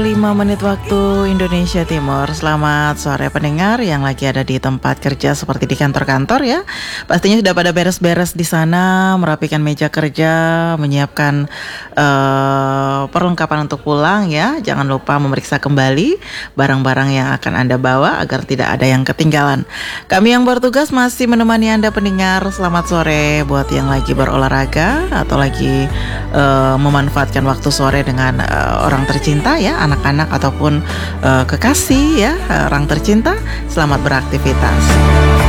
5 menit waktu Indonesia Timur. Selamat sore pendengar yang lagi ada di tempat kerja seperti di kantor-kantor ya. Pastinya sudah pada beres-beres di sana, merapikan meja kerja, menyiapkan perlengkapan untuk pulang ya. Jangan lupa memeriksa kembali barang-barang yang akan Anda bawa agar tidak ada yang ketinggalan. Kami yang bertugas masih menemani Anda pendengar. Selamat sore buat yang lagi berolahraga atau lagi memanfaatkan waktu sore dengan orang tercinta ya, anak-anak ataupun kekasih ya, orang tercinta. Selamat beraktivitas.